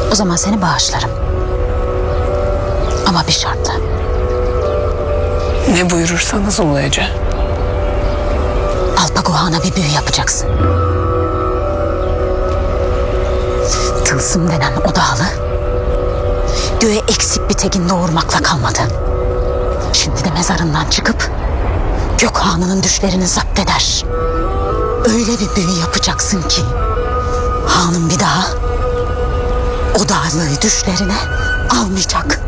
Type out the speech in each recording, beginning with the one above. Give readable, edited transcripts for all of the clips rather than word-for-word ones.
O zaman seni bağışlarım. Ama bir şartla. Ne buyurursanız olacak. Alpago Han'a bir büyü yapacaksın. Tılsım denen o dağlı göğe eksik bir tekin doğurmakla kalmadı. Şimdi de mezarından çıkıp Gök Hanı'nın düşlerini zapt eder. Öyle bir büyü yapacaksın ki Hanım bir daha o dağlığı düşlerine almayacak.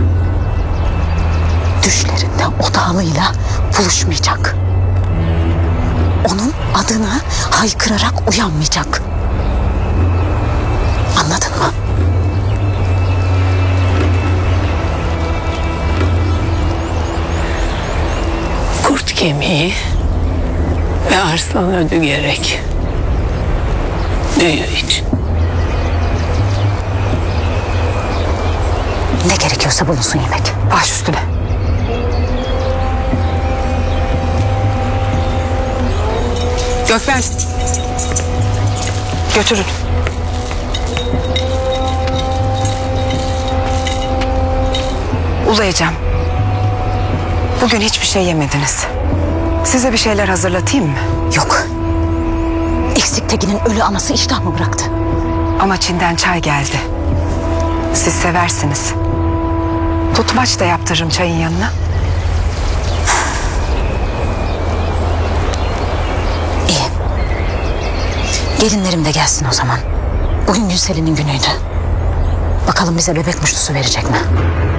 Düşlerinde o dağlıyla buluşmayacak. Onun adını haykırarak uyanmayacak. Anladın mı? Kurt kemiği ve arslan ödü gerek. Büyü için. Ne gerekiyorsa bulunsun yemek. Baş üstüne. Gökmen. Götürün. Ulayacağım. Bugün hiçbir şey yemediniz. Size bir şeyler hazırlatayım mı? Yok. Eksik tekinin ölü anası iştahımı bıraktı. Ama Çin'den çay geldi. Siz seversiniz. Tutmaç da yaptırırım çayın yanına. İyi. Gelinlerim de gelsin o zaman. Bugün Günsel'in günüydü. Bakalım bize bebek muştusu verecek mi?